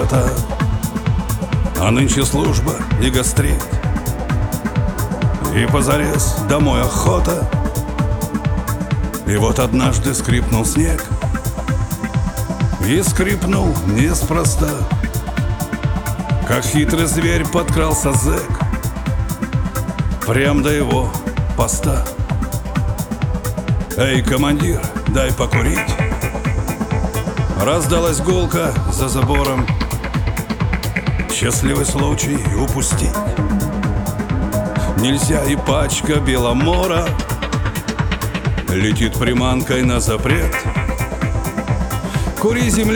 работа, а нынче служба и гастрит, и позарез домой охота. И вот однажды скрипнул снег, и скрипнул неспроста, как хитрый зверь подкрался зэк прям до его поста. «Эй, командир, дай покурить!» Раздалась гулка за забором. Счастливый случай упустить нельзя, и пачка беломора летит приманкой на запрет. Кури, земля!